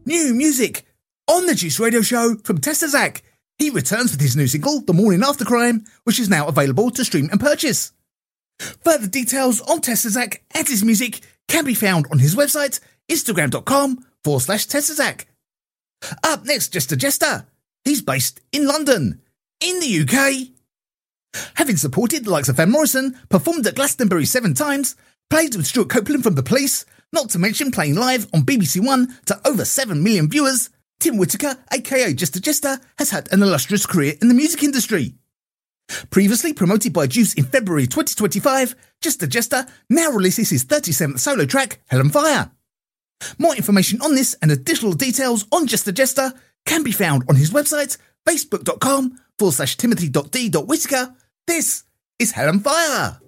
New music on the Juice Radio Show from Tester Zach. He returns with his new single, The Morning After Crime, which is now available to stream and purchase. Further details on Tester Zach and his music can be found on his website, instagram.com/TesterZach. Up next, Jester Jester. He's based in London, in the UK. Having supported the likes of Van Morrison, performed at Glastonbury 7 times, played with Stuart Copeland from The Police, not to mention playing live on BBC One to over 7 million viewers, Tim Whitaker, aka Jester Jester, has had an illustrious career in the music industry. Previously promoted by Juice in February 2025, Jester Jester now releases his 37th solo track, Hell and Fire. More information on this and additional details on Jester Jester can be found on his website, facebook.com/timothy.d.whitaker. This is Hell and Fire.